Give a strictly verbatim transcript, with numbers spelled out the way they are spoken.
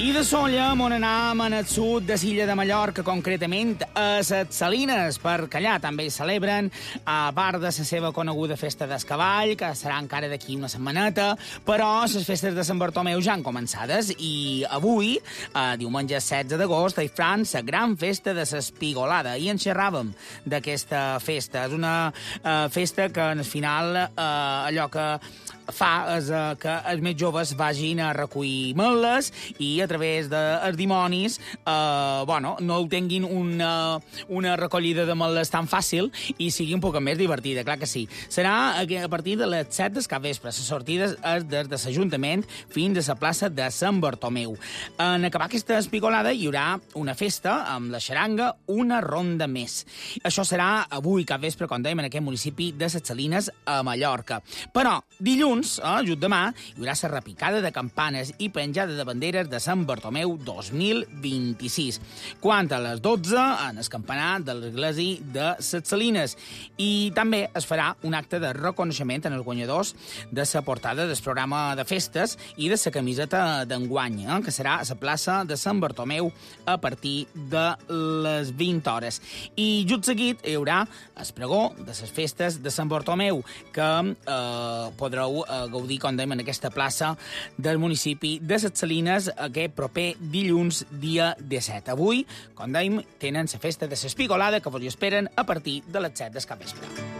I de Solla, on anàvem en el sud de l'illa de Mallorca, concretament a les Salines, perquè allà també celebren, a part de la seva coneguda festa del cavall, que serà encara d'aquí una setmaneta, però les festes de Sant Bartomeu ja han començades i avui, eh, diumenge setze d'agost, hi faran la gran festa de l'Espigolada i en xerràvem d'aquesta festa. És una eh, festa que, al final, eh, allò que fa és eh, que els més joves vagin a recollir meles i a través dels dimonis eh, bueno, no ho tinguin una, una recollida de meles tan fàcil i sigui un poc més divertida, clar que sí. Serà a partir de les set del capvespre. La sortida és des de l'Ajuntament fins a la plaça de Sant Bartomeu. En acabar aquesta espigolada hi haurà una festa amb la xaranga, una ronda més. Això serà avui capvespre, com dèiem, en aquest municipi de les Salines, a Mallorca. Però dilluns, eh, just demà, hi haurà la repicada de campanes i penjada de banderes de Sant Bartomeu dos mil vint-i-sis. Quant a les dotze, en el campanar de l'església de les Salines. I també es farà un acte de reconeixement en els guanyadors de la portada del programa de festes i de la camiseta d'enguany, eh, que serà a la plaça de Sant Bartomeu a partir de les vint hores. I just seguit hi haurà el pregó de les festes de Sant Bartomeu, que eh, podreu eh, gaudir, com dèiem, en aquesta plaça del municipi de les Salines aquest proper dilluns, dia disset. Avui, com dèiem, tenen la festa de l'Espigolada, que vos hi esperen a partir de les set del capvespre.